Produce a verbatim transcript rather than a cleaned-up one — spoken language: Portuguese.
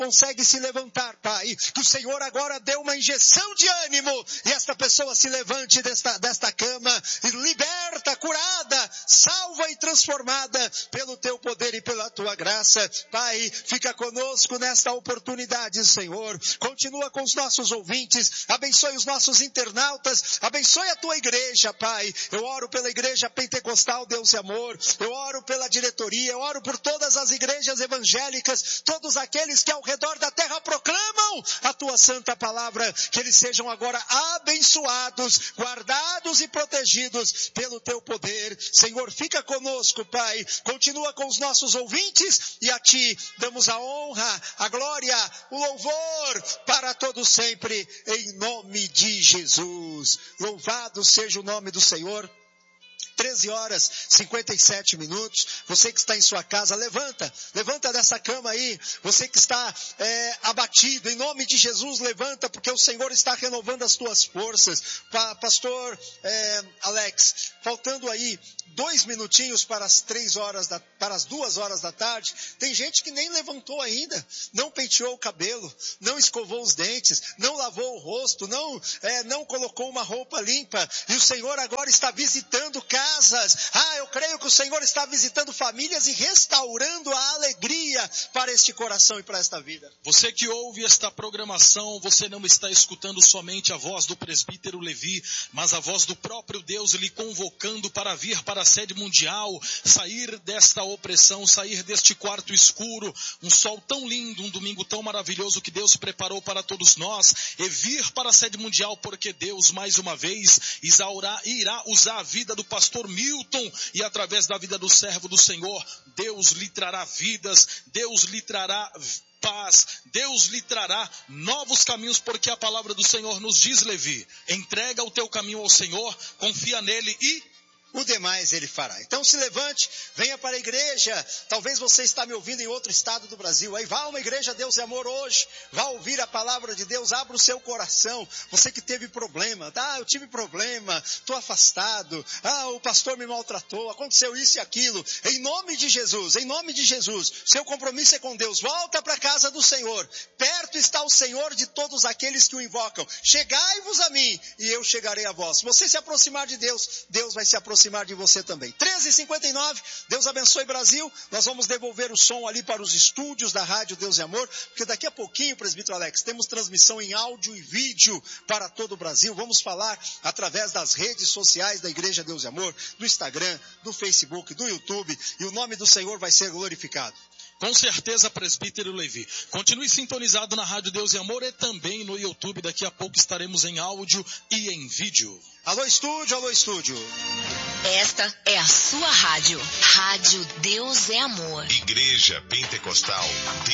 consegue se levantar, Pai. Que o Senhor agora dê uma injeção de ânimo e esta pessoa se levante desta, desta cama, liberta, curada, salva e transformada pelo teu poder e pela tua graça. Pai, fica conosco nesta oportunidade, Senhor. Continua com os nossos ouvintes, abençoe os nossos internautas, abençoe a tua igreja, Pai. Eu oro pela igreja pentecostal, Deus e amor. Eu oro pela diretoria, eu oro por todas as igrejas evangélicas, todos aqueles que ao redor da terra proclamam a tua santa palavra, que eles sejam agora abençoados, guardados e protegidos pelo teu poder. Senhor, fica conosco, Pai. Continua com os nossos ouvintes e a ti damos a honra, a glória, o louvor para todos sempre, em nome de Jesus. Louvado seja o nome do Senhor. treze horas, cinquenta e sete minutos. Você que está em sua casa, levanta, levanta dessa cama aí. Você que está é, abatido, em nome de Jesus, levanta, porque o Senhor está renovando as tuas forças. Pa, pastor é, Alex, faltando aí dois minutinhos para as três horas, da, para as duas horas da tarde, tem gente que nem levantou ainda, não penteou o cabelo, não escovou os dentes, não lavou o rosto, não, é, não colocou uma roupa limpa, e o Senhor agora está visitando casas. Ah, eu creio que o Senhor está visitando famílias e restaurando a alegria para este coração e para esta vida. Você que ouve esta programação, você não está escutando somente a voz do presbítero Levi, mas a voz do próprio Deus lhe convocando para vir para a sede mundial, sair desta opressão, sair deste quarto escuro, um sol tão lindo, um domingo tão maravilhoso que Deus preparou para todos nós, e vir para a sede mundial, porque Deus mais uma vez irá usar a vida do pastor Milton, e através da vida do servo do Senhor, Deus lhe trará vidas, Deus lhe trará paz, Deus lhe trará novos caminhos, porque a palavra do Senhor nos diz, Levi, entrega o teu caminho ao Senhor, confia nele e o demais ele fará. Então se levante, venha para a igreja. Talvez você está me ouvindo em outro estado do Brasil. Aí vá a uma igreja Deus e Amor hoje. Vá ouvir a palavra de Deus. Abra o seu coração. Você que teve problema. Ah, eu tive problema. Estou afastado. Ah, o pastor me maltratou. Aconteceu isso e aquilo. Em nome de Jesus. Em nome de Jesus. Seu compromisso é com Deus. Volta para a casa do Senhor. Perto está o Senhor de todos aqueles que o invocam. Chegai-vos a mim e eu chegarei a vós. Se você se aproximar de Deus, Deus vai se aproximar de você também. treze e cinquenta e nove, Deus abençoe Brasil. Nós vamos devolver o som ali para os estúdios da Rádio Deus e Amor, porque daqui a pouquinho, presbítero Alex, temos transmissão em áudio e vídeo para todo o Brasil. Vamos falar através das redes sociais da Igreja Deus e Amor, do Instagram, do Facebook, do YouTube, e o nome do Senhor vai ser glorificado. Com certeza, presbítero Levi. Continue sintonizado na Rádio Deus e Amor e também no YouTube. Daqui a pouco estaremos em áudio e em vídeo. Alô, estúdio, alô, estúdio. Esta é a sua rádio. Rádio Deus é Amor. Igreja Pentecostal.